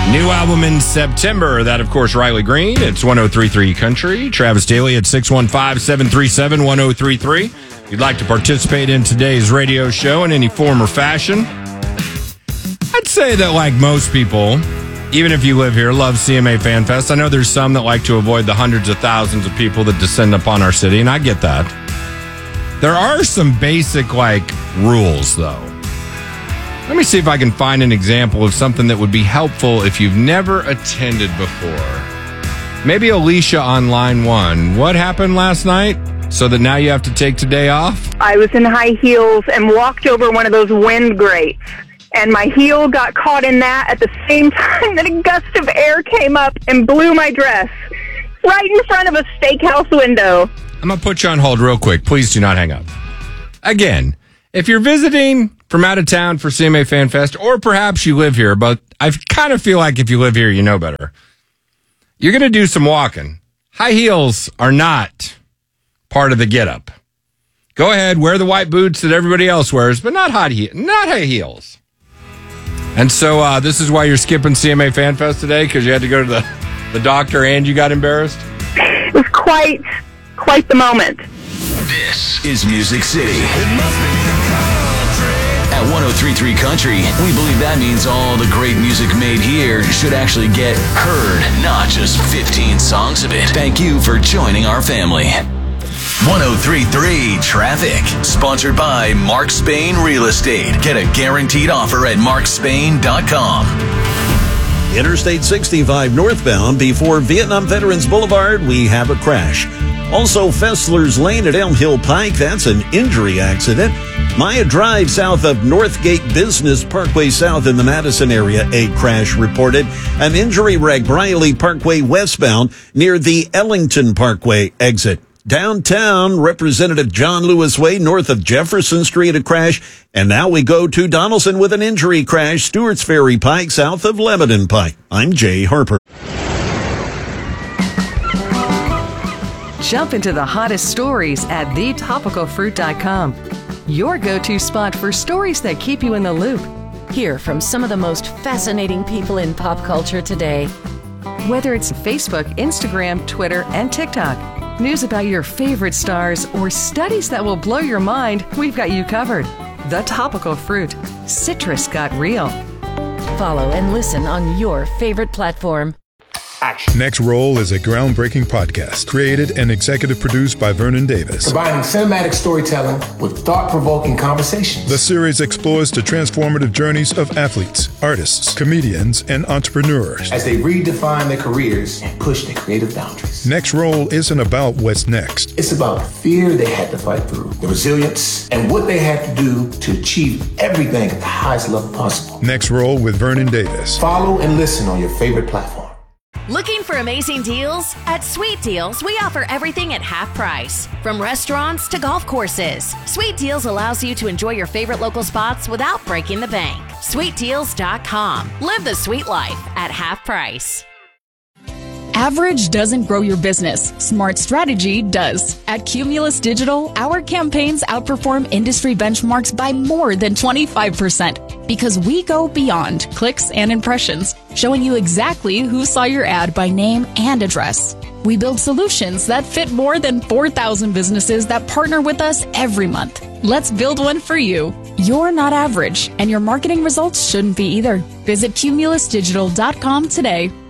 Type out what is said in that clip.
New album in September. That, of course, Riley Green. It's 103.3 Country. Travis Daly at 615-737-1033. If you'd like to participate in today's radio show in any form or fashion, I'd say that, like most people, even if you live here, love CMA Fan Fest. I know there's some that like to avoid the hundreds of thousands of people that descend upon our city, and I get that. There are some basic, rules, though. Let me see if I can find an example of something that would be helpful if you've never attended before. Maybe Alicia on line 1. What happened last night so that now you have to take today off? I was in high heels and walked over one of those wind grates, and my heel got caught in that at the same time that a gust of air came up and blew my dress right in front of a steakhouse window. I'm going to put you on hold real quick. Please do not hang up. Again, if you're visiting from out of town for CMA Fan Fest, or perhaps you live here, but I kind of feel like if you live here, you know better. You're going to do some walking. High heels are not part of the getup. Go ahead, wear the white boots that everybody else wears, but not high heels. And so this is why you're skipping CMA Fan Fest today, because you had to go to the doctor and you got embarrassed? It was quite the moment. This is Music City. At 103.3 Country, we believe that means all the great music made here should actually get heard, not just 15 songs of it. Thank you for joining our family. 103.3 Traffic, sponsored by Mark Spain Real Estate. Get a guaranteed offer at markspain.com. Interstate 65 northbound before Vietnam Veterans Boulevard, we have a crash. Also, Fessler's Lane at Elm Hill Pike, that's an injury accident. Maya Drive south of Northgate Business Parkway south in the Madison area, a crash reported. An injury wreck, Briley Parkway westbound near the Ellington Parkway exit. Downtown, Representative John Lewis Way north of Jefferson Street, a crash. And now we go to Donaldson with an injury crash, Stewart's Ferry Pike south of Lebanon Pike. I'm Jay Harper. Jump into the hottest stories at thetopicalfruit.com. Your go-to spot for stories that keep you in the loop. Hear from some of the most fascinating people in pop culture today. Whether it's Facebook, Instagram, Twitter, and TikTok, news about your favorite stars, or studies that will blow your mind, we've got you covered. The Topical Fruit. Citrus got real. Follow and listen on your favorite platform. Action. Next Roll is a groundbreaking podcast created and executive produced by Vernon Davis. Combining cinematic storytelling with thought-provoking conversations. The series explores the transformative journeys of athletes, artists, comedians, and entrepreneurs as they redefine their careers and push their creative boundaries. Next Roll isn't about what's next. It's about the fear they had to fight through, the resilience, and what they had to do to achieve everything at the highest level possible. Next Roll with Vernon Davis. Follow and listen on your favorite platform. Looking for amazing deals? At Sweet Deals, we offer everything at half price. From restaurants to golf courses, Sweet Deals allows you to enjoy your favorite local spots without breaking the bank. SweetDeals.com. Live the sweet life at half price. Average doesn't grow your business. Smart strategy does. At Cumulus Digital, our campaigns outperform industry benchmarks by more than 25% because we go beyond clicks and impressions, showing you exactly who saw your ad by name and address. We build solutions that fit more than 4,000 businesses that partner with us every month. Let's build one for you. You're not average, and your marketing results shouldn't be either. Visit cumulusdigital.com today.